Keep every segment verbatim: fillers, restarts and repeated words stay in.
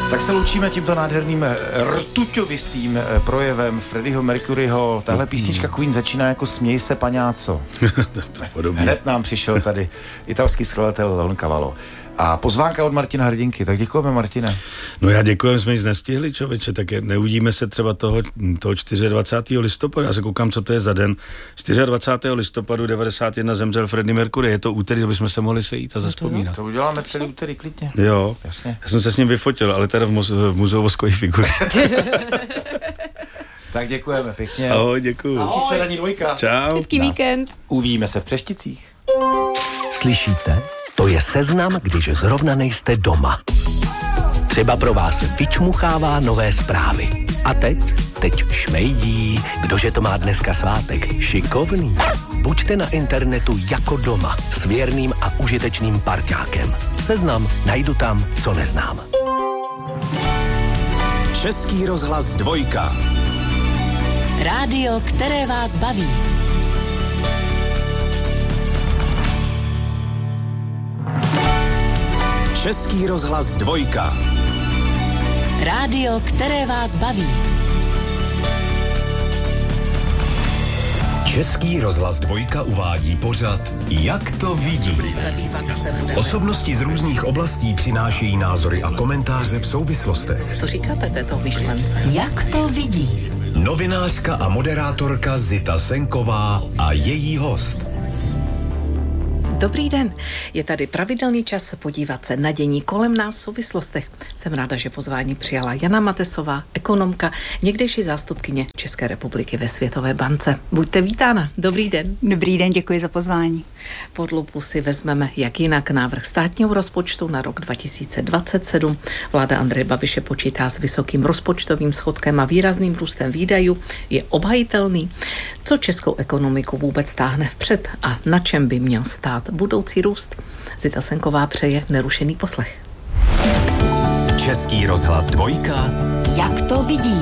Tak se loučíme tímto nádherným rtuťovistým projevem Freddieho Mercuryho. Tahle písnička Queen začíná jako Směj se, paňáco. Hned nám přišel tady italský skladatel Leon Cavallo. A pozvánka od Martina Hrdinky, tak děkujeme, Martine. No já děkujem, jsme nic nestihli, člověče, tak je, neuvidíme se třeba toho, toho dvacátého čtvrtého listopadu, já se koukám, co to je za den. dvacátého čtvrtého listopadu devadesát jedna zemřel Freddie Mercury, je to úterý, to bychom se mohli sejít a zazpomínat. To uděláme celý úterý, klidně. Jo, jasně. Já jsem se s ním vyfotil, ale teda v, muze- v muzeu voskové figury. Tak děkujeme pěkně. Ahoj, děkuju. Ahoj. Učí se Ranní dvojka. Čau. Hezký víkend. Uvidíme se v Přešticích. Slyšíte? To je Seznam, když zrovna nejste doma. Třeba pro vás vyčmuchává nové zprávy. A teď? Teď šmejdí. Kdože to má dneska svátek? Šikovný. Buďte na internetu jako doma. S věrným a užitečným parťákem. Seznam, najdu tam, co neznám. Český rozhlas dvojka. Rádio, které vás baví. Český rozhlas dvojka. Rádio, které vás baví. Český rozhlas dvojka uvádí pořad Jak to vidí. Osobnosti z různých oblastí přinášejí názory a komentáře v souvislostech. Co říkáte této myšlence? Jak to vidí? Novinářka a moderátorka Zita Senková a její host. Dobrý den, je tady pravidelný čas podívat se na dění kolem nás v souvislostech. Jsem ráda, že pozvání přijala Jana Matesová, ekonomka, někdejší zástupkyně České republiky ve Světové bance. Buďte vítána, dobrý den. Dobrý den, děkuji za pozvání. Pod lupu si vezmeme jak jinak návrh státního rozpočtu na rok dva tisíce dvacet sedm. Vláda Andreje Babiše počítá s vysokým rozpočtovým schodkem a výrazným růstem výdajů. Je obhajitelný? Co českou ekonomiku vůbec táhne vpřed a na čem by měl stát budoucí růst? Zita Senková přeje nerušený poslech. Český rozhlas dvojka. Jak to vidí?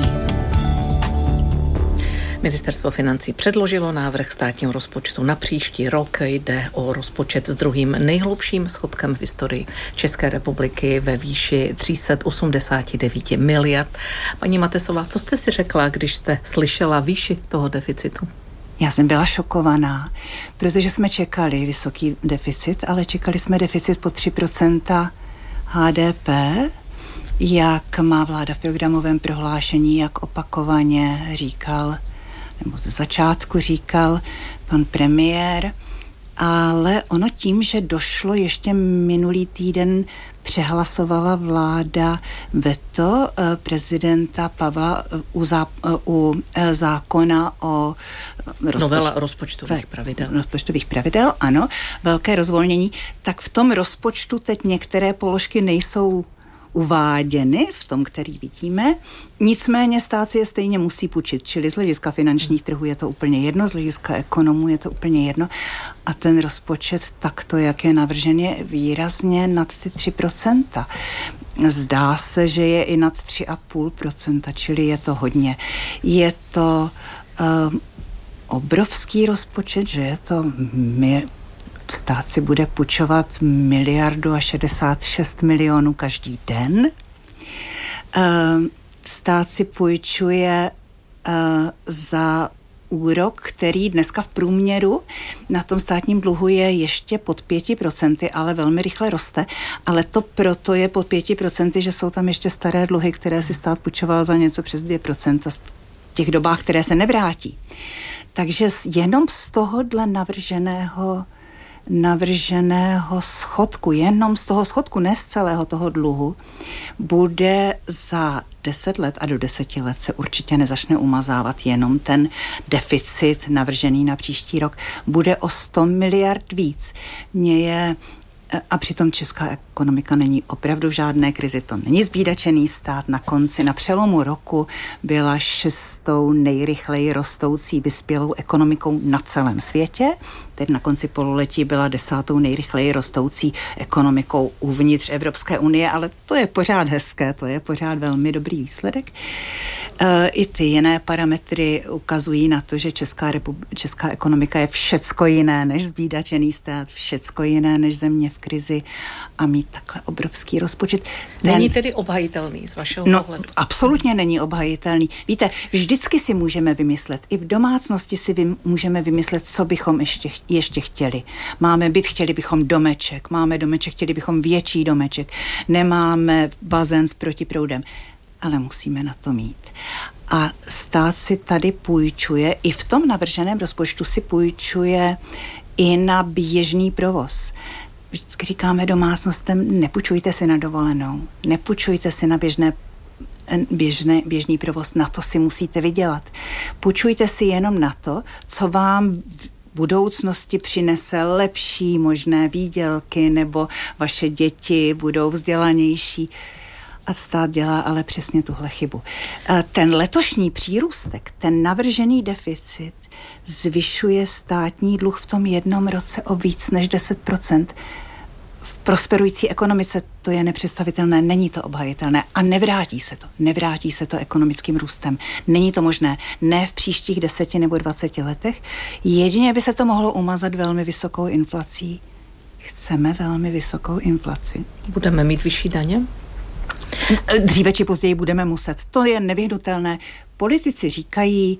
Ministerstvo financí předložilo návrh státního rozpočtu na příští rok. Jde o rozpočet s druhým nejhlubším schodkem v historii České republiky ve výši tři sta osmdesát devět miliard. Paní Matesová, co jste si řekla, když jste slyšela výši toho deficitu? Já jsem byla šokovaná, protože jsme čekali vysoký deficit, ale čekali jsme deficit po tři procenta H D P, jak má vláda v programovém prohlášení, jak opakovaně říkal, nebo ze začátku říkal pan premiér, ale ono tím, že došlo ještě minulý týden, přehlasovala vláda veto prezidenta Pavla u, zá, u zákona o rozpočtu, novela rozpočtových pravidel. Rozpočtových pravidel, ano, velké rozvolnění, tak v tom rozpočtu teď některé položky nejsou uváděny v tom, který vidíme. Nicméně stát si je stejně musí půjčit, čili z hlediska finančních trhů je to úplně jedno, z hlediska ekonomů je to úplně jedno. A ten rozpočet takto, jak je navržen, je výrazně nad ty tři procenta. Zdá se, že je i nad tři celá pět procenta, čili je to hodně. Je to um, obrovský rozpočet, že je to... My, stát si bude půjčovat miliardu a šedesát šest milionů každý den. Stát si půjčuje za úrok, který dneska v průměru na tom státním dluhu je ještě pod pěti procenty, ale velmi rychle roste. Ale to proto je pod pěti procenty, že jsou tam ještě staré dluhy, které si stát půjčoval za něco přes dvě procenta v těch dobách, které se nevrátí. Takže jenom z tohohle navrženého navrženého schodku, jenom z toho schodku, ne z celého toho dluhu, bude za deset let a do deseti let se určitě nezačne umazávat jenom ten deficit navržený na příští rok. Bude o sto miliard víc. Mně je A přitom česká ekonomika není opravdu v žádné krizi, to není zbídačený stát. Na konci, na přelomu roku byla šestou nejrychleji rostoucí vyspělou ekonomikou na celém světě. teď na konci pololetí byla desátou nejrychleji rostoucí ekonomikou uvnitř Evropské unie, ale to je pořád hezké, to je pořád velmi dobrý výsledek. E, I ty jiné parametry ukazují na to, že Česká, repub- Česká ekonomika je všecko jiné než zbídačený stát, všecko jiné než země v krizi a mít takhle obrovský rozpočet. Není tedy obhajitelný z vašeho no, pohledu? Absolutně není obhajitelný. Víte, vždycky si můžeme vymyslet, i v domácnosti si vym, můžeme vymyslet, co bychom ještě, ještě chtěli. Máme byt, chtěli bychom domeček, máme domeček, chtěli bychom větší domeček, nemáme bazén s protiproudem, ale musíme na to mít. A stát si tady půjčuje, i v tom navrženém rozpočtu si půjčuje i na běžný provoz. Vždycky říkáme domácnostem, nepůjčujte si na dovolenou, nepůjčujte si na běžné, běžné, běžný provoz, na to si musíte vydělat. Půjčujte si jenom na to, co vám v budoucnosti přinese lepší možné výdělky, nebo vaše děti budou vzdělanější. A stát dělá ale přesně tuhle chybu. Ten letošní přírůstek, ten navržený deficit zvyšuje státní dluh v tom jednom roce o víc než deset procent. V prosperující ekonomice to je nepředstavitelné, není to obhajitelné a nevrátí se to. Nevrátí se to ekonomickým růstem. Není to možné. Ne v příštích deseti nebo dvaceti letech. Jedině by se to mohlo umazat velmi vysokou inflací. Chceme velmi vysokou inflaci. Budeme mít vyšší daně? Dříve či později budeme muset. To je nevyhnutelné. Politici říkají,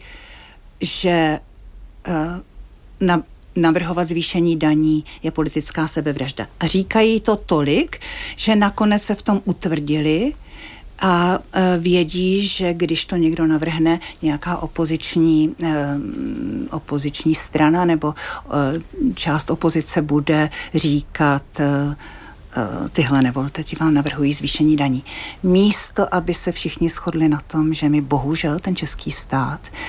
že uh, na, navrhovat zvýšení daní je politická sebevražda. A říkají to tolik, že nakonec se v tom utvrdili a uh, vědí, že když to někdo navrhne, nějaká opoziční, uh, opoziční strana nebo uh, část opozice bude říkat uh, tyhle nevolte, ti vám navrhují zvýšení daní. Místo, aby se všichni shodli na tom, že my bohužel ten český stát